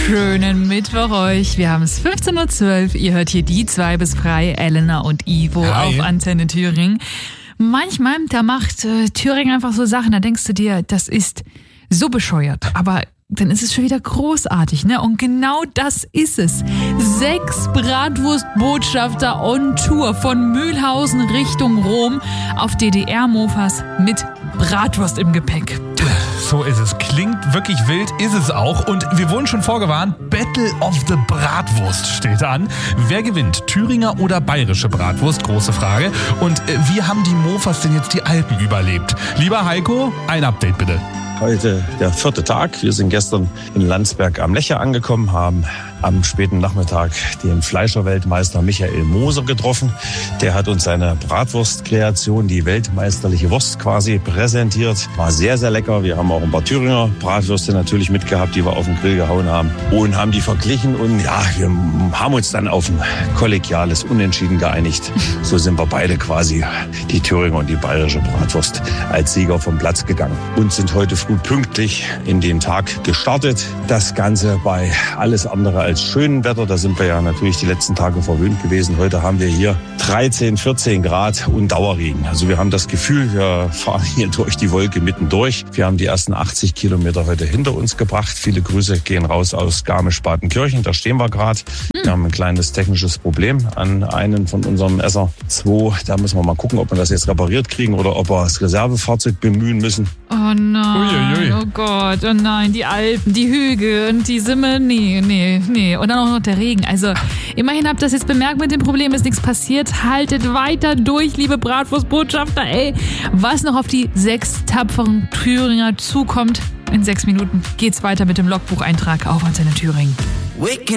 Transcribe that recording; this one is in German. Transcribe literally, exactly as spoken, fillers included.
Schönen Mittwoch euch. Wir haben es fünfzehn Uhr zwölf. Ihr hört hier die zwei bis frei, Elena und Ivo Hi. auf Antenne Thüringen. Manchmal, da macht äh, Thüringen einfach so Sachen, da denkst du dir, das ist so bescheuert. Aber dann ist es schon wieder großartig, ne? Und genau das ist es. Sechs Bratwurstbotschafter on Tour von Mühlhausen Richtung Rom auf D D R-Mofas mit Bratwurst im Gepäck. So ist es. Klingt wirklich wild, ist es auch. Und wir wurden schon vorgewarnt, Battle of the Bratwurst steht an. Wer gewinnt, Thüringer oder bayerische Bratwurst? Große Frage. Und äh, wie haben die Mofas denn jetzt die Alpen überlebt? Lieber Heiko, ein Update bitte. Heute der vierte Tag. Wir sind gestern in Landsberg am Lecher angekommen, haben am späten Nachmittag den Fleischerweltmeister Michael Moser getroffen. Der hat uns seine Bratwurstkreation, die weltmeisterliche Wurst quasi, präsentiert. War sehr, sehr lecker. Wir haben auch ein paar Thüringer Bratwürste natürlich mitgehabt, die wir auf den Grill gehauen haben und haben die verglichen. Und ja, wir haben uns dann auf ein kollegiales Unentschieden geeinigt. So sind wir beide quasi, die Thüringer und die bayerische Bratwurst, als Sieger vom Platz gegangen und sind heute früh pünktlich in den Tag gestartet. Das Ganze bei alles andere als schönem Wetter. Da sind wir ja natürlich die letzten Tage verwöhnt gewesen. Heute haben wir hier dreizehn, vierzehn Grad und Dauerregen. Also wir haben das Gefühl, wir fahren hier durch die Wolke mittendurch. Wir haben die ersten achtzig Kilometer heute hinter uns gebracht. Viele Grüße gehen raus aus Garmisch-Partenkirchen. Da stehen wir gerade. Wir haben ein kleines technisches Problem an einen von unserem S R zwei. Da müssen wir mal gucken, ob wir das jetzt repariert kriegen oder ob wir das Reservefahrzeug bemühen müssen. Oh nein, Uiuiui. oh Gott, oh nein, die Alpen, die Hügel und die Simme, nee, nee, nee. Und dann auch noch der Regen. Also immerhin habt ihr das jetzt bemerkt, mit dem Problem ist nichts passiert. Haltet weiter durch, liebe Bratwurstbotschafter, ey. Was noch auf die sechs tapferen Thüringer zukommt, in sechs Minuten geht's weiter mit dem Logbucheintrag auf Antenne Thüringen.